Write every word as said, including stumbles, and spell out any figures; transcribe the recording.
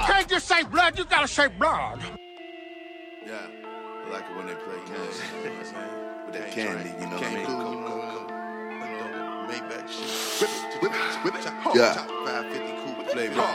can't just say blood, you gotta say blood. Yeah, I like it when they play candy, you know what I'm saying? With that candy, you know what I mean? Maybach shit. Whip it, whip it, whip it. Yeah. five fifty coupe flavor.